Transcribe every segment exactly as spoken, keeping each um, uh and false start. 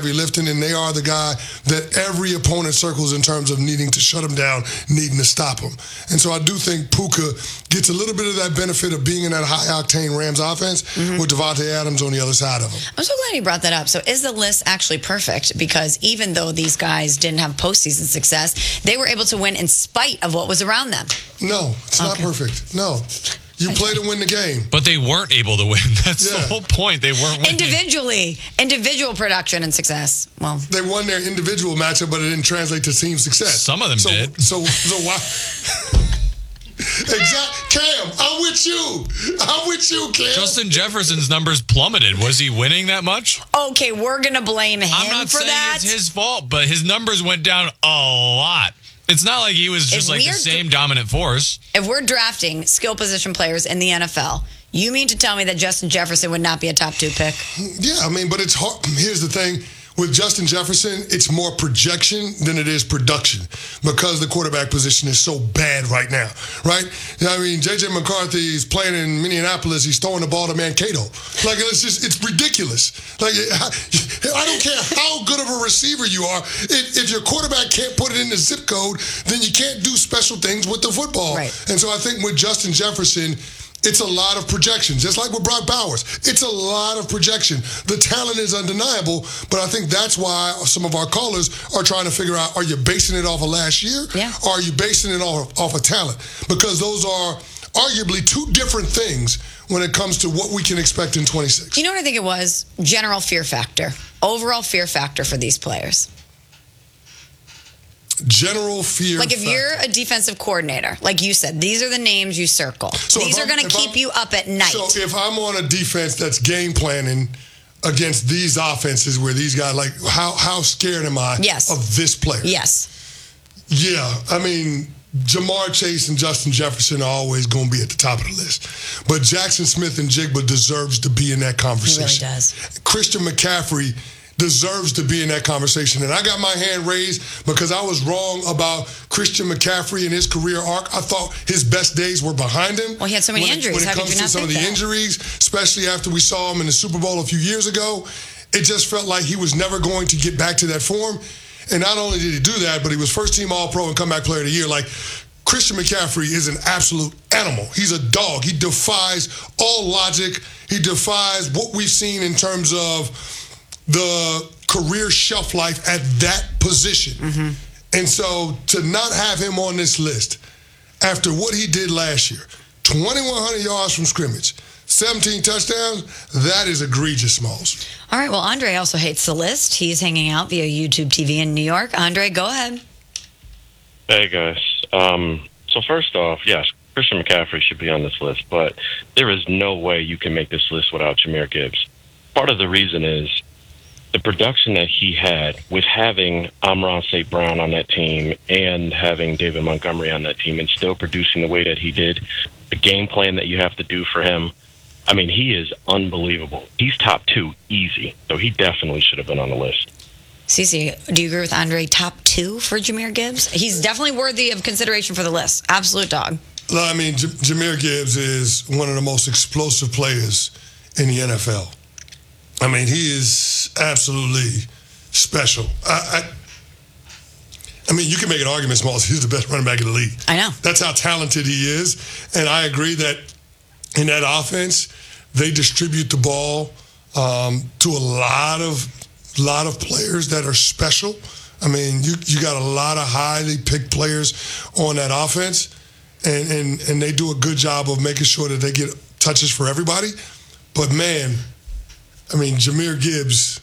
heavy lifting, and they are the guy that every opponent circles in terms of needing to shut him down, needing to stop him. And so I do think Puka gets a little bit of that benefit of being in that high-octane Rams offense mm-hmm. with Devontae Adams on the other side of him. I'm so glad you brought that up. So is the list actually perfect? Because even though these guys didn't have postseason success, they were able to win in spite of what was around them. No, it's okay. Not perfect. No. You play to win the game. But they weren't able to win. That's yeah. the whole point. They weren't winning. Individually. Individual production and success. Well, they won their individual matchup, but it didn't translate to team success. Some of them so, did. So, so why? Exactly. Cam, I'm with you. I'm with you, Cam. Justin Jefferson's numbers plummeted. Was he winning that much? Okay, we're going to blame him for that. I'm not saying it's his fault, but his numbers went down a lot. It's not like he was just if like the same dominant force. If we're drafting skill position players in the N F L, you mean to tell me that Justin Jefferson would not be a top two pick? Yeah, I mean, but it's hard. Here's the thing. With Justin Jefferson, it's more projection than it is production because the quarterback position is so bad right now, right? I mean, J J McCarthy is playing in Minneapolis. He's throwing the ball to Mankato. Like, it's just, it's ridiculous. Like, I don't care how good of a receiver you are. If, if your quarterback can't put it in the zip code, then you can't do special things with the football. Right. And so I think with Justin Jefferson, it's a lot of projection, just like with Brock Bowers. It's a lot of projection. The talent is undeniable, but I think that's why some of our callers are trying to figure out, are you basing it off of last year? Yeah. Or are you basing it off, off of talent? Because those are arguably two different things when it comes to what we can expect in twenty-six. You know what I think it was? General fear factor. Overall fear factor for these players. General fear Like if factor. you're a defensive coordinator, like you said, these are the names you circle. So these are going to keep I'm, you up at night. So if I'm on a defense that's game planning against these offenses where these guys, like, how how scared am I yes. of this player? Yes. Yeah, I mean, Jamar Chase and Justin Jefferson are always going to be at the top of the list. But Jackson Smith and Jigba deserves to be in that conversation. He really does. Christian McCaffrey deserves to be in that conversation. And I got my hand raised because I was wrong about Christian McCaffrey and his career arc. I thought his best days were behind him. Well, he had so many when injuries. It, when it How comes did you not to some of the that? injuries, especially after we saw him in the Super Bowl a few years ago, it just felt like he was never going to get back to that form. And not only did he do that, but he was first-team All-Pro and comeback player of the year. Like, Christian McCaffrey is an absolute animal. He's a dog. He defies all logic. He defies what we've seen in terms of the career shelf life at that position. Mm-hmm. And so to not have him on this list after what he did last year, twenty-one hundred yards from scrimmage, seventeen touchdowns, that is egregious, Smalls. All right, well, Andre also hates the list. He's hanging out via YouTube T V in New York. Andre, go ahead. Hey, guys. Um, so first off, yes, Christian McCaffrey should be on this list, but there is no way you can make this list without Jahmyr Gibbs. Part of the reason is the production that he had with having Amon-Ra Saint Brown on that team and having David Montgomery on that team and still producing the way that he did, the game plan that you have to do for him, I mean, he is unbelievable. He's top two, easy. So he definitely should have been on the list. Cece, do you agree with Andre, top two for Jahmyr Gibbs? He's definitely worthy of consideration for the list. Absolute dog. Well, I mean, J- Jahmyr Gibbs is one of the most explosive players in the N F L. I mean, he is absolutely special. I, I, I mean, you can make an argument, Smalls, he's the best running back in the league. I know. That's how talented he is. And I agree that in that offense, they distribute the ball um, to a lot of lot of players that are special. I mean, you you got a lot of highly picked players on that offense, and, and, and they do a good job of making sure that they get touches for everybody. But, man, I mean, Jahmyr Gibbs,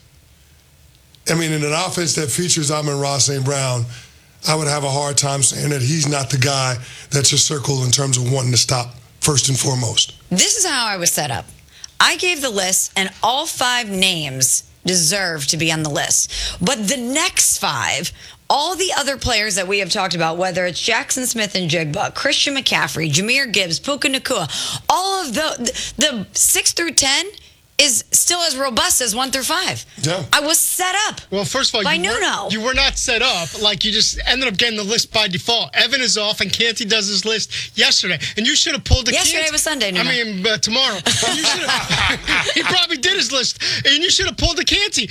I mean, in an offense that features Amon-Ra Saint Brown, I would have a hard time saying that he's not the guy that's your circle in terms of wanting to stop first and foremost. This is how I was set up. I gave the list, and all five names deserve to be on the list. But the next five, all the other players that we have talked about, whether it's Jackson Smith and Jigba, Christian McCaffrey, Jahmyr Gibbs, Puka Nacua, all of the, the six through ten is still as robust as one through five. Yeah. I was set up. Well, first of all, by you, Nuno. were, you were not set up. Like, you just ended up getting the list by default. Evan is off, and Canty does his list yesterday. And you should have pulled the Yesterday Canty. was Sunday, Nuno. I mean, uh, tomorrow. You he probably did his list, and you should have pulled the Canty.